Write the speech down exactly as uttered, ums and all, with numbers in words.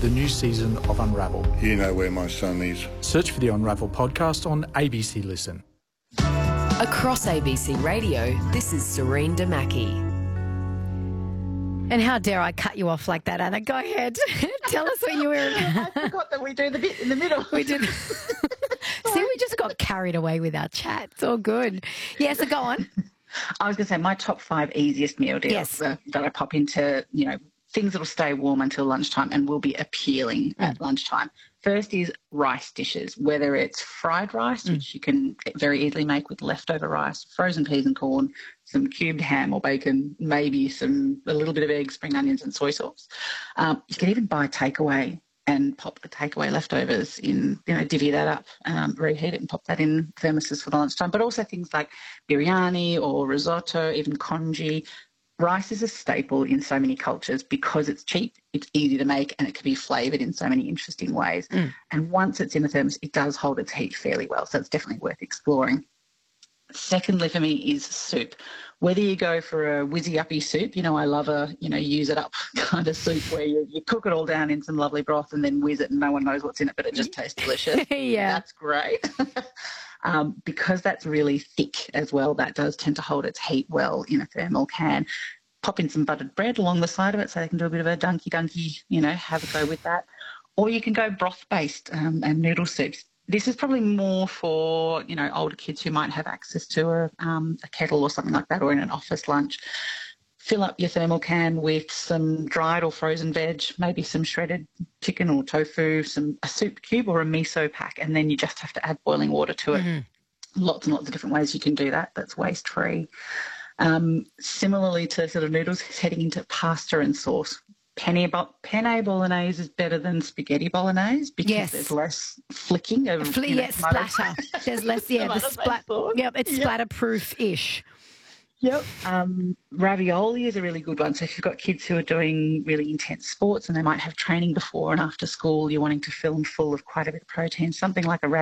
the new season of Unravel. You know where my son is. Search for the Unravel podcast on A B C Listen. Across A B C Radio, this is Serene Damaki. And how dare I cut you off like that, Anna? Go ahead. Tell us when you were... I forgot that we do the bit in the middle. We did. See, we just got carried away with our chat. It's all good. Yeah, so go on. I was going to say my top five easiest meal deals Yes. uh, that I pop into, you know, things that will stay warm until lunchtime and will be appealing Mm. at lunchtime. First is rice dishes, whether it's fried rice, Mm. which you can very easily make with leftover rice, frozen peas and corn, some cubed ham or bacon, maybe some a little bit of eggs, spring onions and soy sauce. Um, you can even buy takeaway and pop the takeaway leftovers in, you know, divvy that up, um, reheat it and pop that in thermoses for the lunchtime. But also things like biryani or risotto, even congee. Rice is a staple in so many cultures because it's cheap, it's easy to make, and it can be flavoured in so many interesting ways. Mm. And once it's in the thermos, it does hold its heat fairly well, so it's definitely worth exploring. Secondly for me is soup. Whether you go for a whizzy-uppy soup, you know, I love a, you know, use it up kind of soup where you, you cook it all down in some lovely broth and then whiz it and no one knows what's in it, but it just tastes delicious. Yeah. That's great. um, because that's really thick as well, that does tend to hold its heat well in a thermal can. Pop in some buttered bread along the side of it so they can do a bit of a dunky-dunky, you know, have a go with that. Or you can go broth-based um, and noodle soups. This is probably more for, you know, older kids who might have access to a, um, a kettle or something like that, or in an office lunch. Fill up your thermal can with some dried or frozen veg, maybe some shredded chicken or tofu, some a soup cube or a miso pack, and then you just have to add boiling water to it. Mm-hmm. Lots and lots of different ways you can do that. That's waste-free. Um, similarly to sort of noodles, heading into pasta and sauce. Penne, penne bolognese is better than spaghetti bolognese because Yes. there's less flicking of Fle- you know, yeah, tomato- splatter. There's less, yeah, the tomato-based splat. sauce. Yep, it's Yep. splatter-proof-ish. Yep. Um, ravioli is a really good one. So if you've got kids who are doing really intense sports and they might have training before and after school, you're wanting to fill them full of quite a bit of protein, something like a